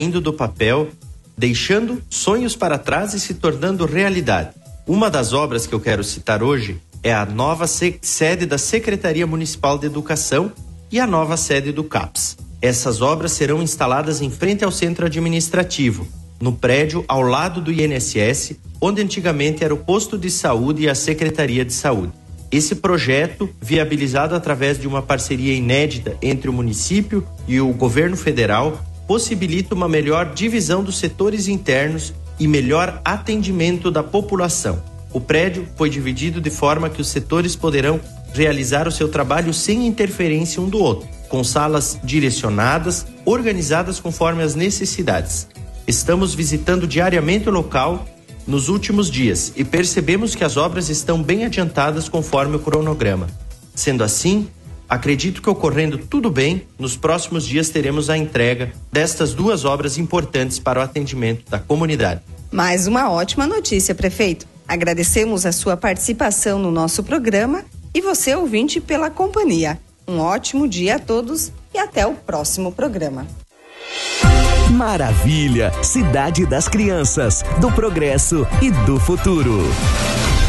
indo do papel, deixando sonhos para trás e se tornando realidade. Uma das obras que eu quero citar hoje é a nova sede da Secretaria Municipal de Educação e a nova sede do CAPS. Essas obras serão instaladas em frente ao centro administrativo, no prédio ao lado do INSS, onde antigamente era o posto de saúde e a Secretaria de Saúde. Esse projeto, viabilizado através de uma parceria inédita entre o município e o governo federal, possibilita uma melhor divisão dos setores internos e melhor atendimento da população. O prédio foi dividido de forma que os setores poderão realizar o seu trabalho sem interferência um do outro, com salas direcionadas, organizadas conforme as necessidades. Estamos visitando diariamente o local nos últimos dias e percebemos que as obras estão bem adiantadas conforme o cronograma. Sendo assim, acredito que ocorrendo tudo bem, nos próximos dias teremos a entrega destas duas obras importantes para o atendimento da comunidade. Mais uma ótima notícia, prefeito. Agradecemos a sua participação no nosso programa e você, ouvinte, pela companhia. Um ótimo dia a todos e até o próximo programa. Maravilha, Cidade das Crianças, do progresso e do futuro.